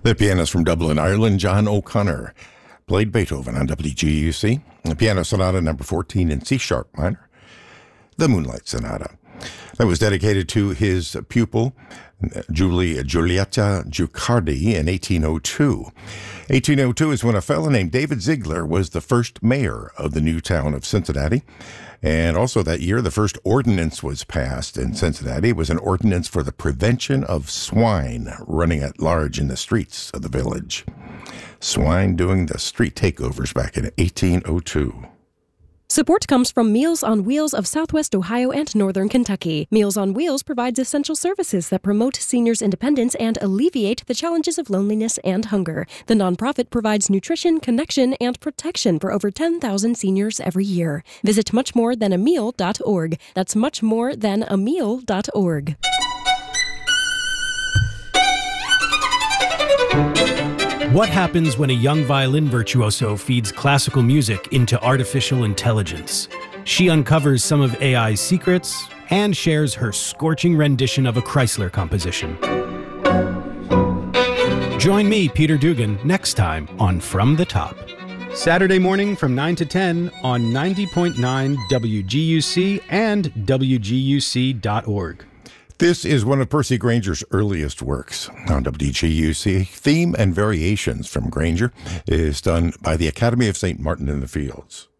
The pianist from Dublin, Ireland, John O'Connor, played Beethoven on WGUC. The Piano Sonata number 14 in C-sharp minor. The Moonlight Sonata. That was dedicated to his pupil, Giulietta Guicciardi, in 1802. 1802 is when a fellow named David Ziegler was the first mayor of the new town of Cincinnati. And also that year, the first ordinance was passed in Cincinnati. It was an ordinance for the prevention of swine running at large in the streets of the village. Swine doing the street takeovers back in 1802. Support comes from Meals on Wheels of Southwest Ohio and Northern Kentucky. Meals on Wheels provides essential services that promote seniors' independence and alleviate the challenges of loneliness and hunger. The nonprofit provides nutrition, connection, and protection for over 10,000 seniors every year. Visit muchmorethan.ameal.org. That's muchmorethan.ameal.org. What happens when a young violin virtuoso feeds classical music into artificial intelligence? She uncovers some of AI's secrets and shares her scorching rendition of a Chrysler composition. Join me, Peter Dugan, next time on From the Top. Saturday morning from 9 to 10 on 90.9 WGUC and WGUC.org. This is one of Percy Granger's earliest works on WGUC. Theme and Variations from Granger is done by the Academy of St. Martin in the Fields.